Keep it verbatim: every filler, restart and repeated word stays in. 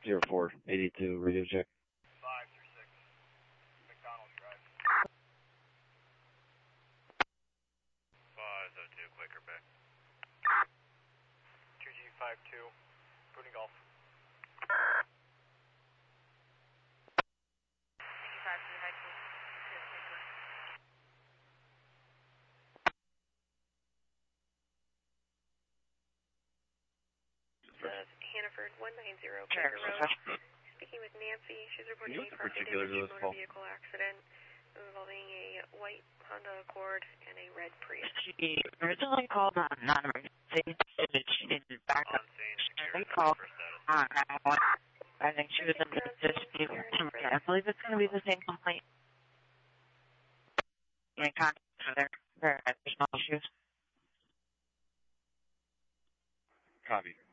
zero four eighty-two, radio check. five three six, McDonald Drive. five oh two, Quaker Bay. two G five two, Booney Golf. five two, high two. Hannaford one nine zero Quaker Road. Speaking with Nancy, she's reporting a car motor vehicle accident involving a white Honda Accord and a red Prius. She originally called on non-emergency, and she needed backup. She called on nine one one. I think she was in the dispute. I believe it's going to be the same complaint. In contact with her for additional issues. Copy.